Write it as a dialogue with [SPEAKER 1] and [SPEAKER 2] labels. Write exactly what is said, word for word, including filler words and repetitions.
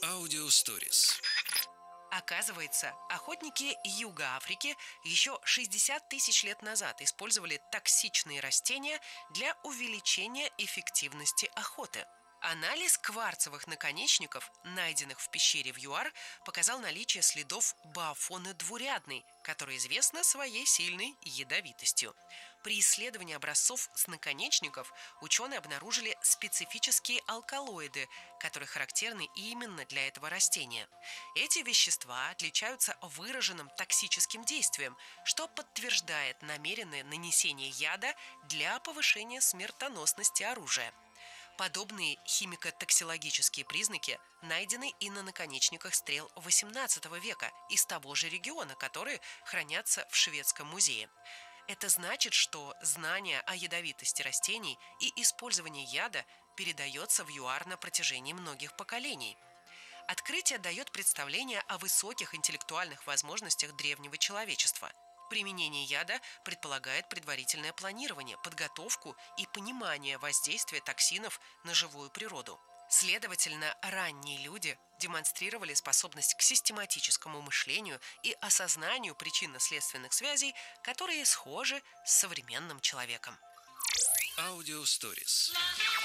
[SPEAKER 1] Аудиосторис.
[SPEAKER 2] Оказывается, охотники Юга Африки еще шестьдесят тысяч лет назад использовали токсичные растения для увеличения эффективности охоты. Анализ кварцевых наконечников, найденных в пещере в ЮАР, показал наличие следов баафоны двурядной, которая известна своей сильной ядовитостью. При исследовании образцов с наконечников ученые обнаружили специфические алкалоиды, которые характерны именно для этого растения. Эти вещества отличаются выраженным токсическим действием, что подтверждает намеренное нанесение яда для повышения смертоносности оружия. Подобные химико-токсикологические признаки найдены и на наконечниках стрел восемнадцатого века из того же региона, которые хранятся в Шведском музее. Это значит, что знание о ядовитости растений и использование яда передается в ЮАР на протяжении многих поколений. Открытие дает представление о высоких интеллектуальных возможностях древнего человечества. Применение яда предполагает предварительное планирование, подготовку и понимание воздействия токсинов на живую природу. Следовательно, ранние люди демонстрировали способность к систематическому мышлению и осознанию причинно-следственных связей, которые схожи с современным человеком.
[SPEAKER 1] Аудиосторис.